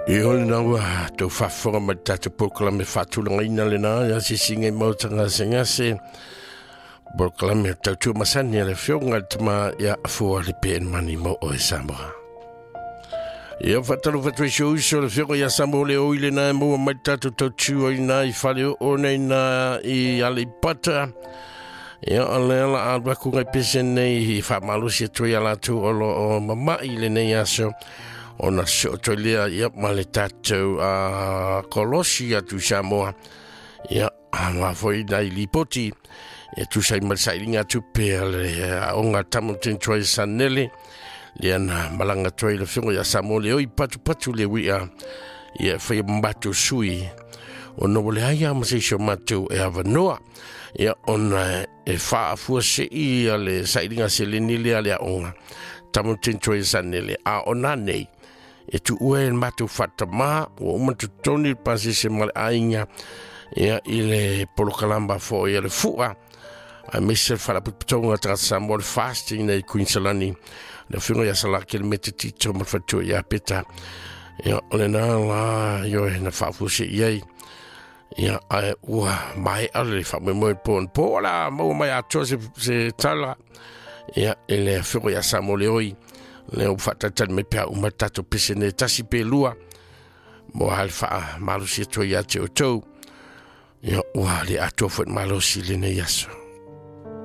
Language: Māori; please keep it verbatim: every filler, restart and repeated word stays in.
E ole na ua tau whawhonga mai tatu pokalame whatulanga ina le na ia si singa i mautanga senga se pokalame tau tua masani ale whionga tama ia afua le P N mani mo o e Samoa. Ia whatalu whatui sio iso le whionga ia Samoa le oile na e mua mai tatu tau tua ina i whale o one ina i ale i pata. Ia ale ala a wakunga i pese nei i whamalusi e tui ala tu olo o mamai le nei aso. Ona so tolia ia male tatou a Kolosi atu Samoa ia ma foi dai lipoti e tu sai mal sai linga tu pele onga tamu tentroi sanele le ana malanga toi le fingo ya Samoa le oi patu patu le wia ia foi mbatu sui ono le ia ma se matu e avanoa ia ona e fa fuose ia le sai linga se le nile ale onga tamu tentroi sanele a ona nei e tu ue matu fatama o matu toni pasi se mal ainga ia ile polokalamba fo ia le fua a mese fala putonga tra Samoa fasting nei Queenslandi le fingo ya sala ke mete tito ma fatu ya peta ia ole na la yo na fa fusi ia ia a ua mai ale fa me mo pon pola mo mai a chose se tala ia ile fingo ya Samoa le oi le o fatatan me pea uma tato pisene tasi pe lua mo alfa malusi to ya te o to ia ua le ato fot malusi le ne yaso